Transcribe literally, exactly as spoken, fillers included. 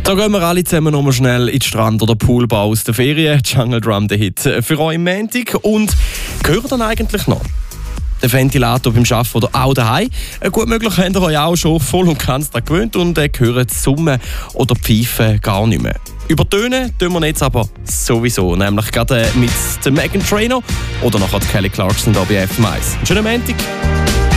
Da gehen wir alle zusammen nochmal schnell in den Strand oder Poolbau aus der Ferien. Jungle Drum, der Hit für euch am Montag. Und gehört dann eigentlich noch der Ventilator beim Arbeiten oder auch daheim? Gut möglich habt ihr euch auch schon voll und ganz daran gewöhnt und äh, hören die Summen oder Pfeifen gar nicht mehr. Übertönen tun wir jetzt aber sowieso, nämlich gerade mit Meghan Trainor oder nachher Kelly Clarkson da bei F M eins. Schönen Montag!